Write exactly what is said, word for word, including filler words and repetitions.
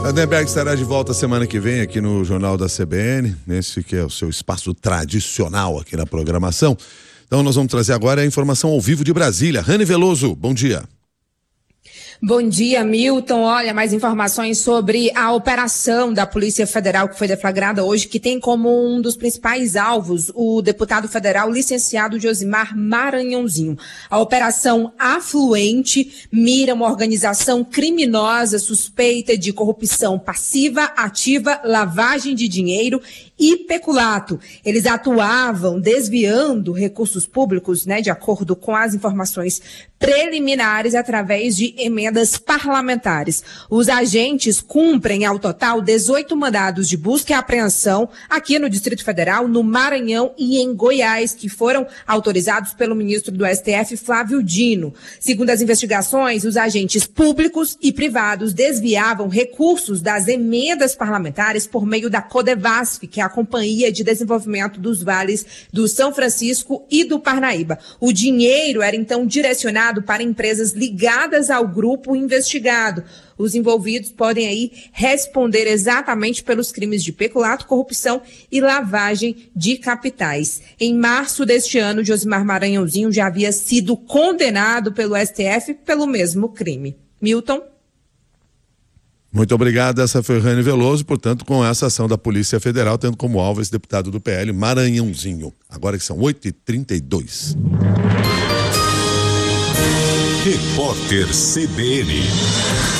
Lindenberg estará de volta semana que vem aqui no Jornal da C B N, nesse que é o seu espaço tradicional aqui na programação. Então nós vamos trazer agora a informação ao vivo de Brasília. Rani Veloso, bom dia. Bom dia, Milton. Olha, mais informações sobre a operação da Polícia Federal que foi deflagrada hoje, que tem como um dos principais alvos o deputado federal licenciado Josimar Maranhãozinho. A operação Afluente mira uma organização criminosa suspeita de corrupção passiva, ativa, lavagem de dinheiro e peculato. Eles atuavam desviando recursos públicos, né, de acordo com as informações preliminares através de emendas parlamentares. Os agentes cumprem ao total dezoito mandados de busca e apreensão aqui no Distrito Federal, no Maranhão e em Goiás, que foram autorizados pelo ministro do S T F, Flávio Dino. Segundo as investigações, os agentes públicos e privados desviavam recursos das emendas parlamentares por meio da Codevasf, que é a Companhia de Desenvolvimento dos Vales do São Francisco e do Parnaíba. O dinheiro era então direcionado para empresas ligadas ao grupo investigado. Os envolvidos podem aí responder exatamente pelos crimes de peculato, corrupção e lavagem de capitais. Em março deste ano, Josimar Maranhãozinho já havia sido condenado pelo S T F pelo mesmo crime. Milton? Muito obrigado, essa foi Rani Veloso, portanto, com essa ação da Polícia Federal, tendo como alvo esse deputado do P L, Maranhãozinho. Agora que são oito e trinta e dois. Repórter C B N.